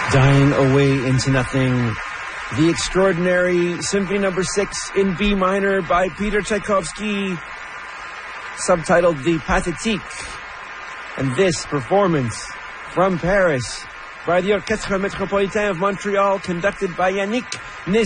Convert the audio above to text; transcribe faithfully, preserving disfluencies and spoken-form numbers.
Dying Away into Nothing, the extraordinary Symphony Number Six in B minor by Peter Tchaikovsky, subtitled The Pathétique. And this performance from Paris by the Orchestre Métropolitain of Montreal, conducted by Yannick Nézet.